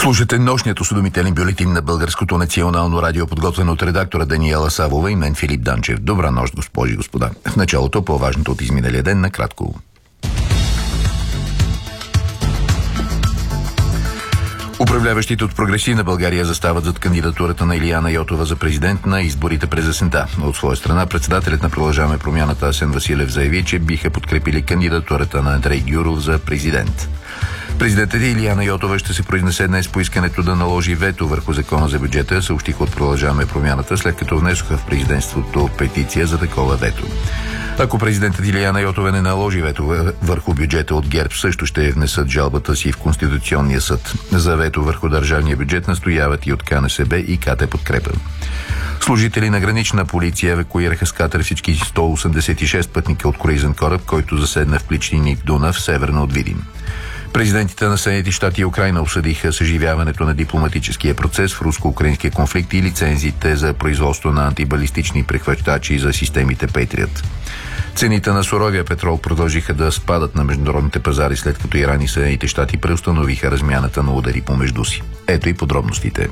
Слушате нощният осведомителен бюлетин на Българското национално радио, подготвен от редактора Даниела Савова и мен Филип Данчев. Добра нощ, госпожи и господа. В началото по-важното от изминалия ден накратко. Управляващите от Прогресивна България застават зад кандидатурата на Илияна Йотова за президент на изборите през есента. От своя страна председателят на Продължаваме промяната Асен Василев заяви, че биха подкрепили кандидатурата на Андрей Гюров за президент. Президентът Илияна Йотова ще се произнесе днес по искането да наложи вето върху закона за бюджета, съобщиха от Продължаваме промяната, след като внесоха в президентството петиция за такова вето. Ако президентът Илияна Йотова не наложи вето върху бюджета, от ГЕРБ също ще внесат жалбата си в Конституционния съд. За вето върху държавния бюджет настояват и от КНСБ и КТ Подкрепа. Служители на гранична полиция евакуираха с катер всички 186 пътника от круизен кораб, който заседна в Пличини в Дунав, северно от Видин. Президентите на Съединените щати и Украйна обсъдиха съживяването на дипломатическия процес в руско-украинския конфликт и лицензиите за производство на антибалистични прехващачи за системите Patriot. Цените на суровия петрол продължиха да спадат на международните пазари, след като Иран и Съединените щати преустановиха размяната на удари помежду си. Ето и подробностите.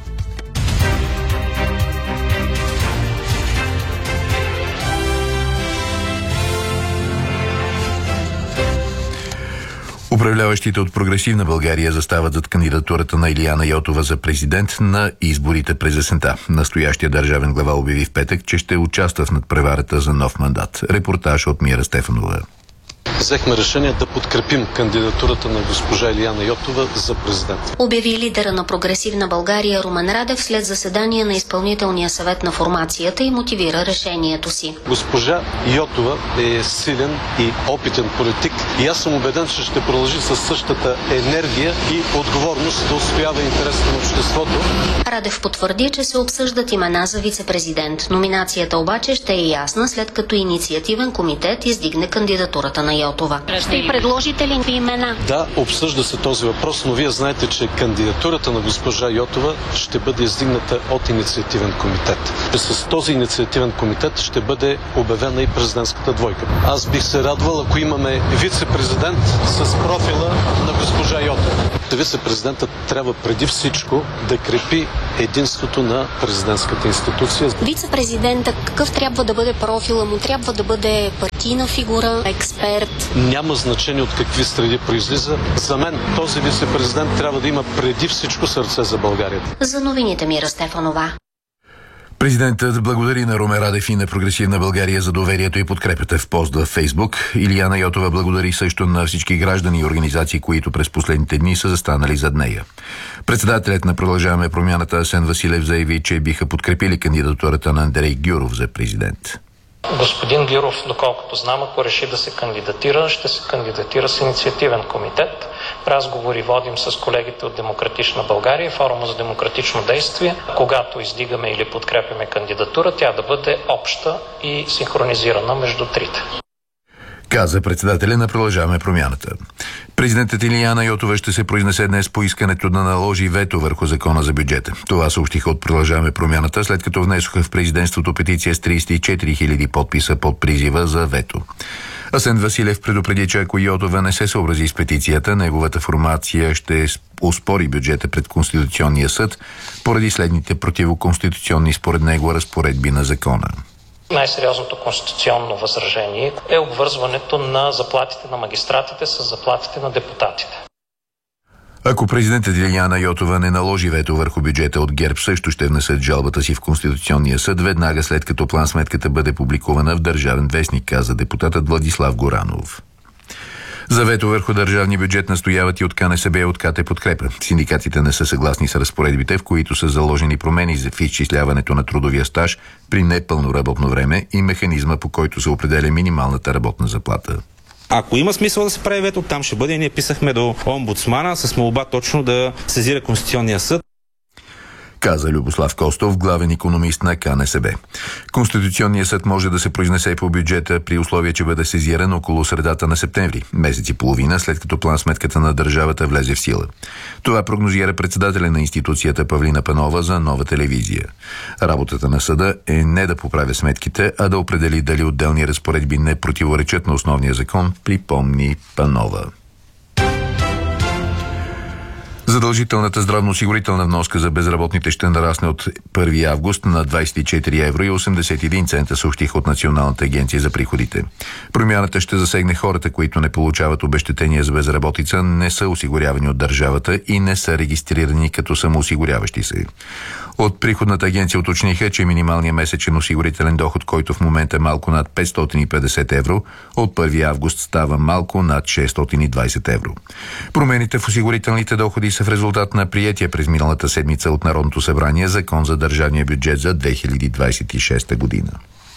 Управляващите от Прогресивна България застават зад кандидатурата на Илияна Йотова за президент на изборите през есента. Настоящия държавен глава обяви в петък, че ще участва в надпреварата за нов мандат. Репортаж от Мира Стефанова. Взехме решение да подкрепим кандидатурата на госпожа Илияна Йотова за президент. Обяви лидера на Прогресивна България Румен Радев след заседание на изпълнителния съвет на формацията и мотивира решението си. Госпожа Йотова е силен и опитен политик и аз съм убеден, че ще продължи със същата енергия и отговорност да отстоява интересите на обществото. Радев потвърди, че се обсъждат имена за вице-президент. Номинацията обаче ще е ясна, след като инициативен комитет издигне кандидатурата на Йотова. Ще предложите ли имена? Да, обсъжда се този въпрос, но вие знаете, че кандидатурата на госпожа Йотова ще бъде издигната от инициативен комитет. С този инициативен комитет ще бъде обявена и президентската двойка. Аз бих се радвал, ако имаме вице-президент с профила на госпожа Йотова. Вице-президентът трябва преди всичко да крепи единството на президентската институция. Вице-президентът какъв трябва да бъде профила му? Трябва да бъде партийна фигура, експерт? Няма значение от какви среди произлиза. За мен този вице-президент трябва да има преди всичко сърце за България. За новините Мира Стефанова. Президентът благодари на Румен Радев и на Прогресивна България за доверието и подкрепата в пост в Фейсбук. Илияна Йотова благодари също на всички граждани и организации, които през последните дни са застанали зад нея. Председателят на Продължаваме промяната Асен Василев заяви, че биха подкрепили кандидатурата на Андрей Гюров за президент. Господин Гюров, доколкото знам, ако реши да се кандидатира, ще се кандидатира с инициативен комитет. Разговори водим с колегите от Демократична България и Форума за демократично действие. Когато издигаме или подкрепяме кандидатура, тя да бъде обща и синхронизирана между трите. Каза председателя на Продължаваме промяната. Президентът Илияна Йотова ще се произнесе днес по искането да наложи вето върху закона за бюджета. Това съобщиха от Продължаваме промяната, след като внесоха в президентството петиция с 34 000 подписа под призива за вето. Асен Василев предупреди, че ако Йотова не се съобрази с петицията, неговата формация ще оспори бюджета пред Конституционния съд поради следните противоконституционни според него разпоредби на закона. Най-сериозното конституционно възражение е обвързването на заплатите на магистратите с заплатите на депутатите. Ако президентът Илияна Йотова не наложи вето върху бюджета, от ГЕРБ също ще внесат жалбата си в Конституционния съд веднага след като план-сметката бъде публикувана в Държавен вестник, каза депутатът Владислав Горанов. За вето върху държавния бюджет настояват и от КНСБ и от КТ Подкрепа. Синдикатите не са съгласни с разпоредбите, в които са заложени промени в изчисляването на трудовия стаж при непълно работно време и механизма, по който се определя минималната работна заплата. Ако има смисъл да се прави вето, там ще бъде. Ние писахме до омбудсмана с молба точно да сезира Конституционния съд. Каза Любослав Костов, главен икономист на КНСБ. Конституционният съд може да се произнесе по бюджета при условие, че бъде сезиран около средата на септември, месец и половина, след като план-сметката на държавата влезе в сила. Това прогнозира председателя на институцията Павлина Панова за Нова телевизия. Работата на съда е не да поправя сметките, а да определи дали отделни разпоредби не противоречат на основния закон, припомни Панова. Задължителната здравноосигурителна вноска за безработните ще нарасне от 1 август на 24 евро и 81 цента, съобщиха от Националната агенция за приходите. Промяната ще засегне хората, които не получават обезщетения за безработица, не са осигурявани от държавата и не са регистрирани като самоосигуряващи се. От приходната агенция уточниха, че минималният месечен осигурителен доход, който в момента е малко над 550 евро, от 1 август става малко над 620 евро. Промените в осигурителните доходи са в резултат на приетия през миналата седмица от Народното събрание Закон за държавния бюджет за 2026 година.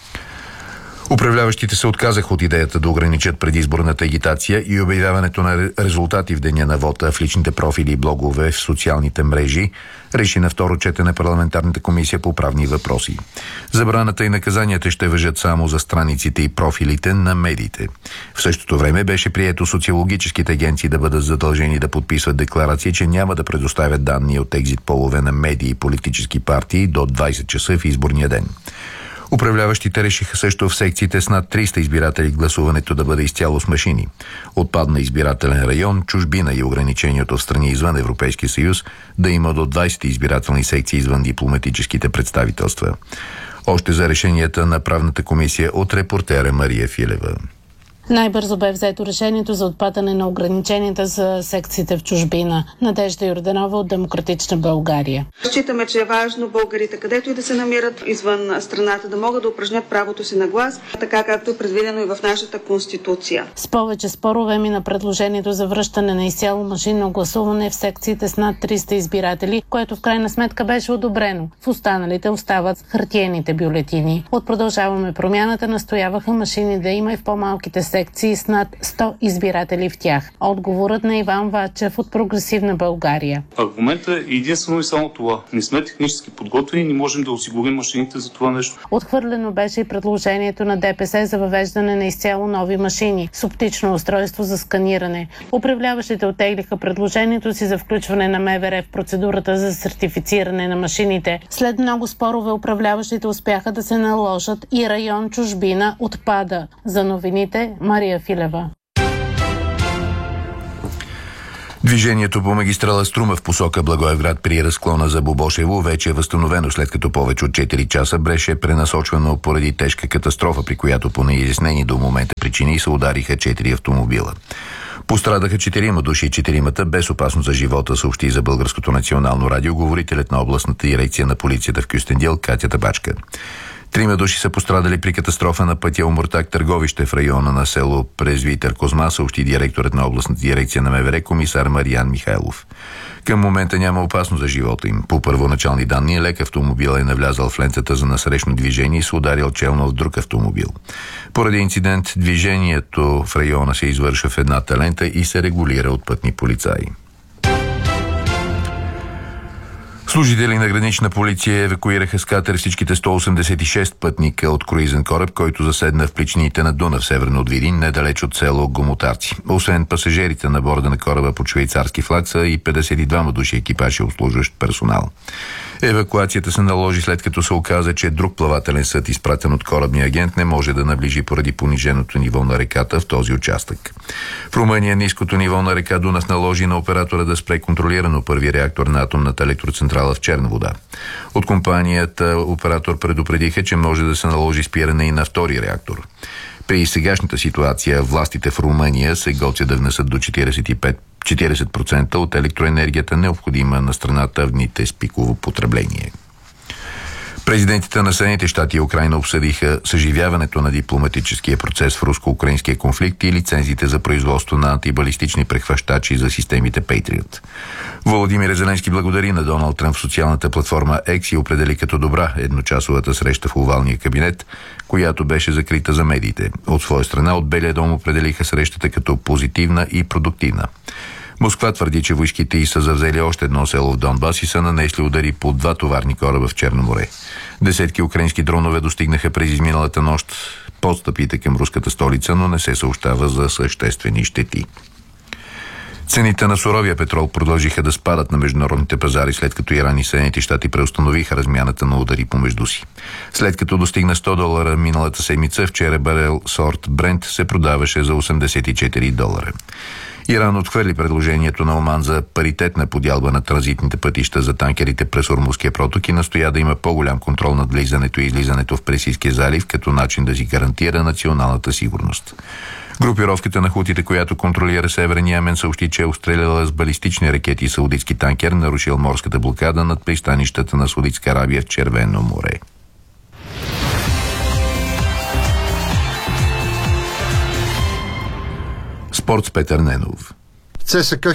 Управляващите се отказаха от идеята да ограничат предизборната агитация и обявяването на резултати в деня на вота в личните профили и блогове в социалните мрежи, реши на второ четене парламентарната комисия по правни въпроси. Забраната и наказанията ще важат само за страниците и профилите на медиите. В същото време беше прието социологическите агенции да бъдат задължени да подписват декларации, че няма да предоставят данни от екзит полове на медии и политически партии до 20 часа в изборния ден. Управляващите решиха също в секциите с над 300 избиратели гласуването да бъде изцяло с машини. Отпадна избирателен район, чужбина и ограничението в страни извън Европейския съюз да има до 20 избирателни секции извън дипломатическите представителства. Още за решенията на правната комисия от репортера Мария Филева. Най-бързо бе взето решението за отпадане на ограниченията за секциите в чужбина. Надежда Йорданова от Демократична България. Считаме, че е важно българите, където и да се намират извън страната, да могат да упражнят правото си на глас, така както е предвидено и в нашата Конституция. С повече спорове мина предложението за връщане на изцяло машинно гласуване в секциите с над 300 избиратели, което в крайна сметка беше одобрено. В останалите остават хартиените бюлетини. От Продължаваме промяната настояваха машини да има и в по-малките секции с над 100 избиратели в тях. Отговорът на Иван Вачев от Прогресивна България. Аргументът е единствено и само това. Не сме технически подготвени и не можем да осигурим машините за това нещо. Отхвърлено беше и предложението на ДПС за въвеждане на изцяло нови машини с оптично устройство за сканиране. Управляващите оттеглиха предложението си за включване на МВР в процедурата за сертифициране на машините. След много спорове управляващите успяха да се наложат и район чужбина отпада. За новините Мария Филева. Движението по магистрала Струма в посока Благоевград при разклона за Бобошево вече е възстановено, след като повече от 4 часа беше пренасочвано поради тежка катастрофа, при която по неизяснени до момента причини се удариха 4 автомобила. Пострадаха 4 души и 4 без опасност за живота, съобщи за Българското национално радио говорителят на областната дирекция на полицията в Кюстендил Катя Табачка. 3 души са пострадали при катастрофа на пътя Омуртаг-Търговище в района на село Презвитър Козма, съобщи директорът на областната дирекция на МВР комисар Мариан Михайлов. Към момента няма опасност за живота им. По първоначални данни, лек автомобил е навлязал в лентата за насрещно движение и се ударил челно в друг автомобил. Поради инцидент, движението в района се извършва в едната лента и се регулира от пътни полицаи. Служители на гранична полиция евакуираха с катер всичките 186 пътника от круизен кораб, който заседна в пличнините на Дунав, северно от Видин, недалеч от село Гомотарци. Освен пасажирите на борда на кораба под швейцарски флаг са и 52 души екипаж и обслужващ персонал. Евакуацията се наложи след като се оказа, че друг плавателен съд, изпратен от корабния агент, не може да наближи поради пониженото ниво на реката в този участък. В Румъния ниското ниво на река Дунав наложи на оператора да спре контролирано първи реактор на атомната електроцентрала в Черна вода. От компанията оператор предупредиха, че може да се наложи спиране и на втори реактор. При сегашната ситуация властите в Румъния се готвят да внесат до 40% от електроенергията, необходима на страната в дните с пиково потребление. Президентите на Съединените щати и Украйна обсъдиха съживяването на дипломатическия процес в руско-украинския конфликт и лицензите за производство на антибалистични прехващачи за системите Patriot. Володимир Зеленски благодари на Доналд Тръмп в социалната платформа X и определи като добра едночасовата среща в овалния кабинет, която беше закрита за медиите. От своя страна от Белия дом определиха срещата като позитивна и продуктивна. Москва твърди, че войските й са завзели още едно село в Донбас и са нанесли удари по 2 товарни кораба в Черно море. Десетки украински дронове достигнаха през изминалата нощ подстъпите към руската столица, но не се съобщава за съществени щети. Цените на суровия петрол продължиха да спадат на международните пазари, след като Иран и Съединените щати преустановиха размяната на удари помежду си. След като достигна $100 миналата седмица, вчера барел сорт Брент се продаваше за $84. Иран отхвърли предложението на Оман за паритетна подялба на транзитните пътища за танкерите през Ормузския проток и настоя да има по-голям контрол над влизането и излизането в Персийския залив като начин да си гарантира националната сигурност. Групировката на хутите, която контролира Северен Йемен, съобщи, че е обстреляла с балистични ракети саудитски танкер, нарушил морската блокада над пристанищата на Саудитска Арабия в Червено море. Спорт с Петър Ненов. ЦСКА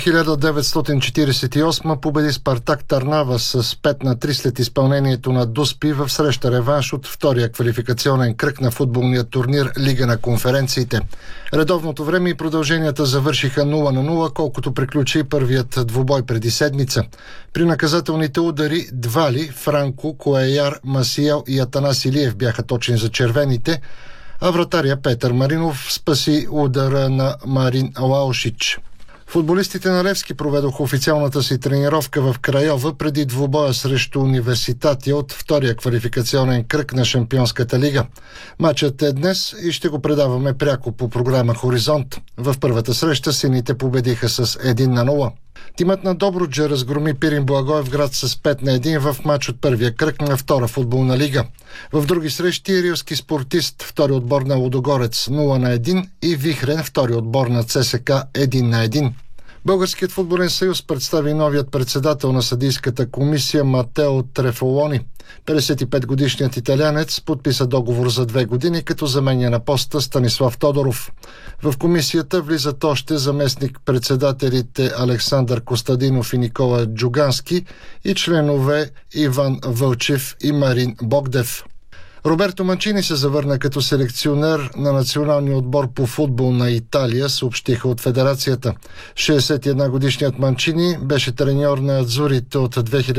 1948 победи Спартак Търнава с 5-3 след изпълнението на Дуспи в среща реванш от втория квалификационен кръг на футболния турнир Лига на конференциите. Редовното време и продълженията завършиха 0-0, колкото приключи първият двубой преди седмица. При наказателните удари Двали, Франко, Коеяр, Масиел и Атанас Илиев бяха точни за червените, а вратаря Петър Маринов спаси удара на Марин Лаушич. Футболистите на Левски проведоха официалната си тренировка в Крайова преди двубоя срещу Университатия от втория квалификационен кръг на Шампионската лига. Матчът е днес и ще го предаваме пряко по програма Хоризонт. В първата среща сините победиха с 1-0. Тимът на Добруджа разгроми Пирин Благоевград с 5-1 в матч от първия кръг на втора футболна лига. В други срещи Рилски спортист, втори отбор на Лудогорец 0-1 и Вихрен, втори отбор на ЦСКА 1-1. Българският футболен съюз представи новият председател на съдийската комисия Матео Трефолони. 55-годишният италянец подписа договор за 2 години, като заменя на поста Станислав Тодоров. В комисията влизат още заместник-председателите Александър Костадинов и Никола Джугански и членове Иван Вълчев и Марин Богдев. Роберто Манчини се завърна като селекционер на националния отбор по футбол на Италия, съобщиха от федерацията. 61-годишният Манчини беше треньор на Адзурите от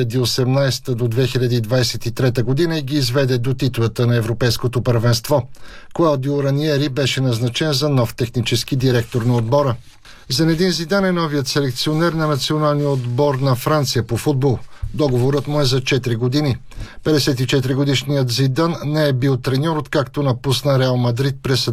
2018 до 2023 година и ги изведе до титлата на Европейското първенство. Клаудио Раниери беше назначен за нов технически директор на отбора. Зенедин Зидан е новият селекционер на националния отбор на Франция по футбол. Договорът му е за 4 години. 54-годишният Зидан не е бил треньор, откакто напусна Реал Мадрид през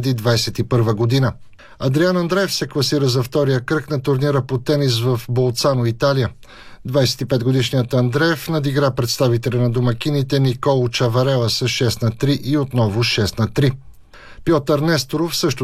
2021 година. Адриан Андреев се класира за втория кръг на турнира по тенис в Болцано, Италия. 25-годишният Андреев надигра представителя на домакините Николо Чаварела с 6-3 и отново 6-3. Пьотър Несторов също